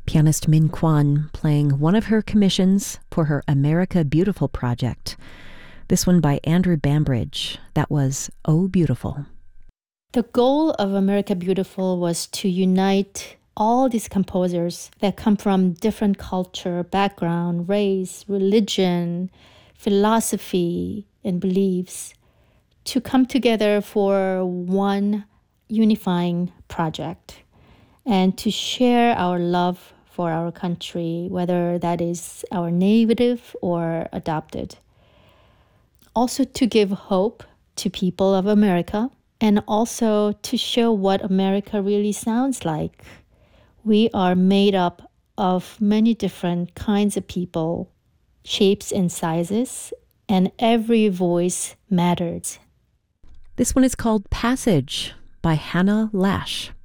Pianist Min Kwan playing one of her commissions for her America Beautiful project. This one by Andrew Bambridge. That was Oh Beautiful. The goal of America Beautiful was to unite all these composers that come from different culture, background, race, religion, philosophy, and beliefs to come together for one unifying project and to share our love for our country, whether that is our native or adopted. Also to give hope to people of America and also to show what America really sounds like. We are made up of many different kinds of people, shapes and sizes, and every voice matters. This one is called Passage by Hannah Lash.